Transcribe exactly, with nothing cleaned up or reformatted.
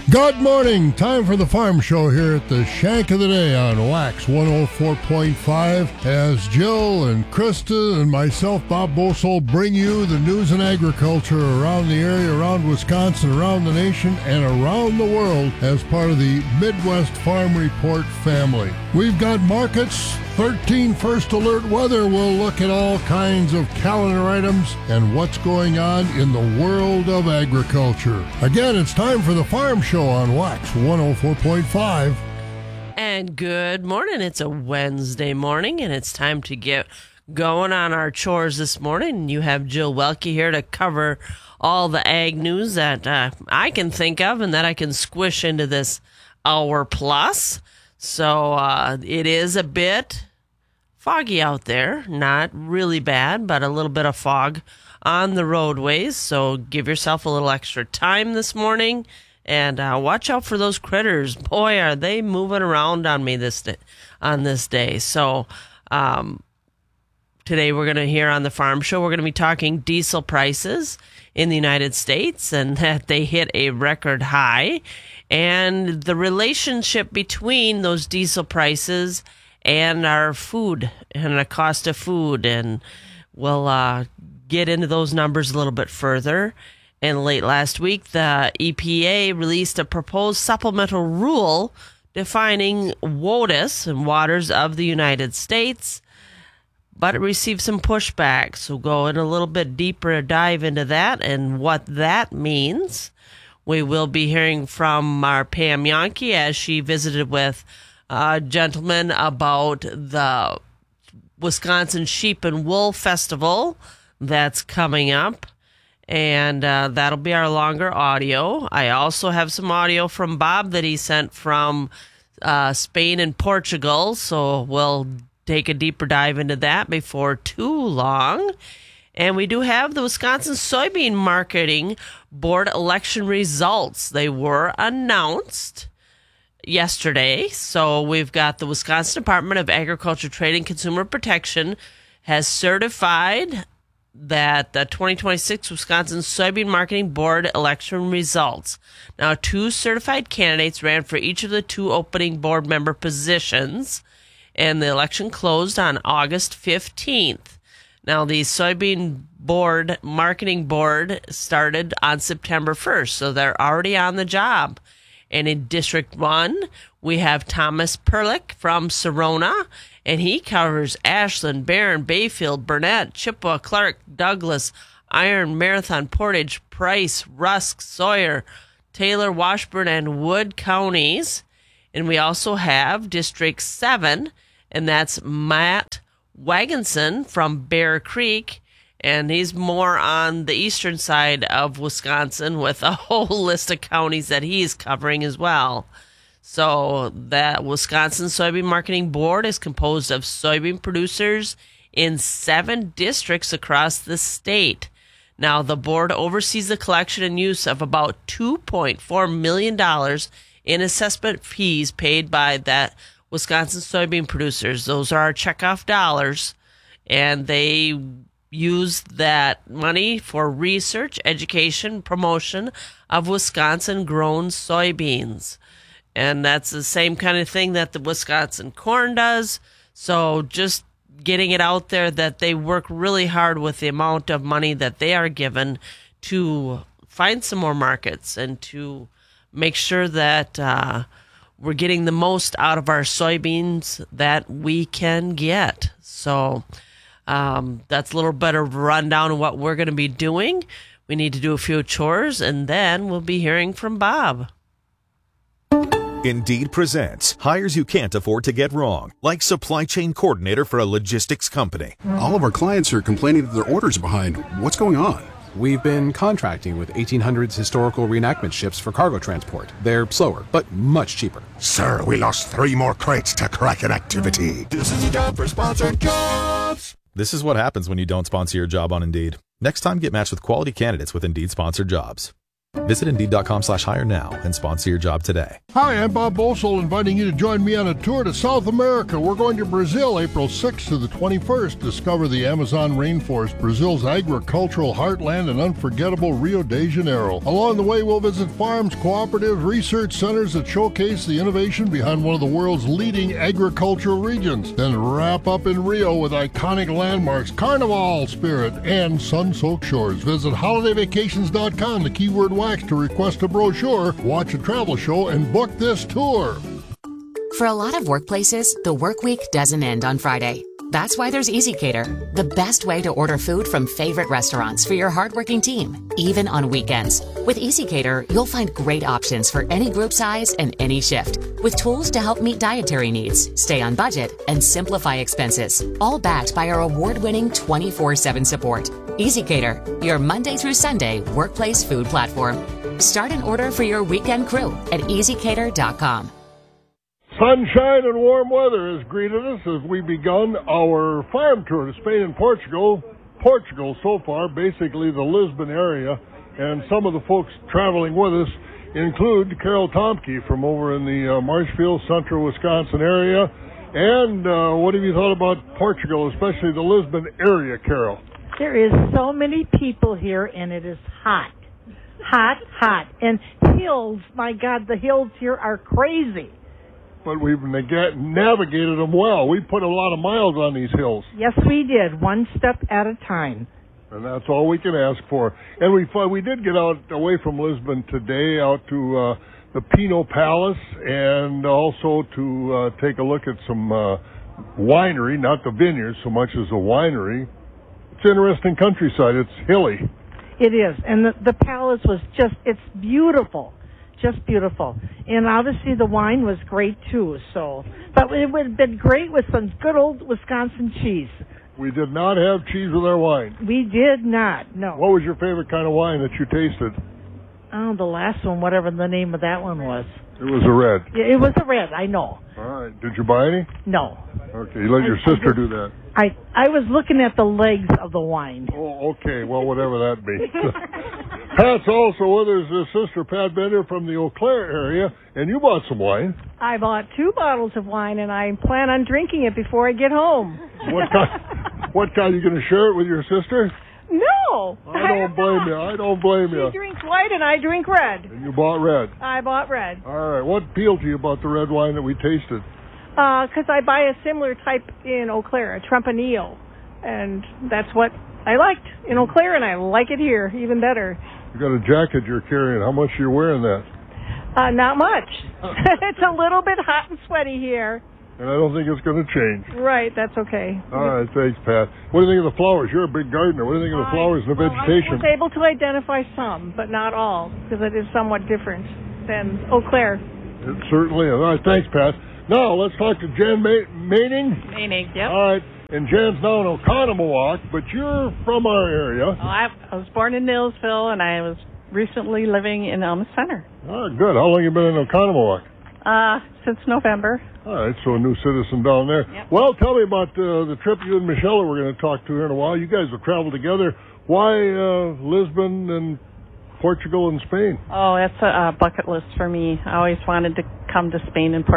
Good morning. Time for the Farm Show here at the Shank of the Day on Wax one oh four point five. As Jill and Krista and myself, Bob Bosol, bring you the news and agriculture around the area, around Wisconsin, around the nation, and around the world as part of the Midwest Farm Report family. We've got markets, thirteen First Alert weather. We'll look at all kinds of calendar items and what's going on in the world of agriculture. Again, it's time for the Farm Show on Wax one oh four point five. And good morning. It's a Wednesday morning, and it's time to get going on our chores this morning. You have Jill Welke here to cover all the ag news that uh, I can think of and that I can squish into this hour plus. So uh, it is a bit foggy out there. Not really bad, but a little bit of fog on the roadways. So give yourself a little extra time this morning. And uh, watch out for those critters. Boy, are they moving around on me this day, on this day. So um, today we're going to hear on the Farm Show, we're going to be talking diesel prices in the United States and that they hit a record high. And the relationship between those diesel prices and our food and the cost of food. And we'll uh, get into those numbers a little bit further. And late last week, the E P A released a proposed supplemental rule defining WOTUS and waters of the United States, but it received some pushback. So go in a little bit deeper dive into that and what that means. We will be hearing from our Pam Jahnke as she visited with a gentleman about the Wisconsin Sheep and Wool Festival that's coming up. And uh, that'll be our longer audio. I also have some audio from Bob that he sent from uh, Spain and Portugal. So we'll take a deeper dive into that before too long. And we do have the Wisconsin Soybean Marketing Board election results. They were announced yesterday. So we've got the Wisconsin Department of Agriculture, Trade, and Consumer Protection has certified that the twenty twenty-six Wisconsin Soybean Marketing Board election results. Now, two certified candidates ran for each of the two opening board member positions, and the election closed on August fifteenth. Now, the Soybean Board Marketing Board started on September first, so they're already on the job. And in District one, we have Thomas Perlich from Sorona, and he covers Ashland, Barron, Bayfield, Burnett, Chippewa, Clark, Douglas, Iron, Marathon, Portage, Price, Rusk, Sawyer, Taylor, Washburn, and Wood counties. And we also have District seven, and that's Matt Wagenson from Bear Creek, and he's more on the eastern side of Wisconsin with a whole list of counties that he's covering as well. So that Wisconsin Soybean Marketing Board is composed of soybean producers in seven districts across the state. Now, the board oversees the collection and use of about two point four million dollars in assessment fees paid by that Wisconsin soybean producers. Those are our checkoff dollars, and they use that money for research, education, promotion of Wisconsin-grown soybeans. And that's the same kind of thing that the Wisconsin corn does. So just getting it out there that they work really hard with the amount of money that they are given to find some more markets and to make sure that uh, we're getting the most out of our soybeans that we can get. So um, that's a little bit of a rundown of what we're going to be doing. We need to do a few chores, and then we'll be hearing from Bob. Indeed presents hires you can't afford to get wrong, like supply chain coordinator for a logistics company. All of our clients are complaining that their orders are behind. What's going on? We've been contracting with eighteen hundreds historical reenactment ships for cargo transport. They're slower, but much cheaper. Sir, we lost three more crates to Kraken activity. This is a job for sponsored jobs. This is what happens when you don't sponsor your job on Indeed. Next time, get matched with quality candidates with Indeed sponsored jobs. Visit Indeed.com slash hire now and sponsor your job today. Hi, I'm Bob Bosel, inviting you to join me on a tour to South America. We're going to Brazil April sixth to the twenty-first. Discover the Amazon rainforest, Brazil's agricultural heartland, and unforgettable Rio de Janeiro. Along the way, we'll visit farms, cooperatives, research centers that showcase the innovation behind one of the world's leading agricultural regions. Then wrap up in Rio with iconic landmarks, Carnival spirit, and sun-soaked shores. Visit holiday vacations dot com, the keyword wax, to request a brochure, watch a travel show, and book this tour. For a lot of workplaces, the work week doesn't end on Friday. That's why there's EasyCater, the best way to order food from favorite restaurants for your hardworking team, even on weekends. With EasyCater, you'll find great options for any group size and any shift, with tools to help meet dietary needs, stay on budget, and simplify expenses, all backed by our award-winning twenty-four seven support. EasyCater, your Monday through Sunday workplace food platform. Start an order for your weekend crew at easy cater dot com. Sunshine and warm weather has greeted us as we begun our farm tour to Spain and Portugal. Portugal so far, basically the Lisbon area, and some of the folks traveling with us include Carol Tomke from over in the uh, Marshfield, central Wisconsin area. And uh, what have you thought about Portugal, especially the Lisbon area, Carol? There is so many people here, and it is hot. Hot, hot. And hills, my God, the hills here are crazy. But we've neg- navigated them well. We put a lot of miles on these hills. Yes, we did, one step at a time. And that's all we can ask for. And we we did get out away from Lisbon today, out to uh, the Pino Palace, and also to uh, take a look at some uh, winery, not the vineyards so much as a winery. It's interesting countryside. It's hilly. It is. And the, the palace was just, it's beautiful. Just beautiful. And obviously the wine was great too, so. But it would have been great with some good old Wisconsin cheese. We did not have cheese with our wine. We did not, no. What was your favorite kind of wine that you tasted? Oh, the last one, whatever the name of that one was. It was a red. Yeah, it was a red, I know. All right. Did you buy any? No. Okay, you let your I, sister I just, do that. I I was looking at the legs of the wine. Oh, okay. Well, whatever that be. Pat's also with us, his sister Pat Bender from the Eau Claire area, and you bought some wine. I bought two bottles of wine, and I plan on drinking it before I get home. What kind? What kind? Are you going to share it with your sister? No. I don't blame you. I don't blame you. She drinks white, and I drink red. And you bought red. I bought red. All right. What appealed to you about the red wine that we tasted? Because uh, I buy a similar type in Eau Claire, a Tempranillo, and that's what I liked in Eau Claire, and I like it here even better. You got a jacket you're carrying. How much are you wearing that? Uh, not much. It's a little bit hot and sweaty here. And I don't think it's going to change. Right, that's okay. All right, thanks, Pat. What do you think of the flowers? You're a big gardener. What do you think of the flowers and the well, vegetation? I was able to identify some, but not all, because it is somewhat different than Eau Claire. It certainly is. All right, thanks, Pat. Now, let's talk to Jan Ma- Maining. Maining, yep. All right, and Jan's now in Oconomowoc, but you're from our area. Oh, I, I was born in Millsville, and I was recently living in Elma Center. Oh, good. How long have you been in Oconomowoc? Uh, since November. All right, so a new citizen down there. Yep. Well, tell me about uh, the trip you and Michelle were going to talk to here in a while. You guys have traveled together. Why uh, Lisbon and Portugal and Spain? Oh, that's a, a bucket list for me. I always wanted to come to Spain and Portugal.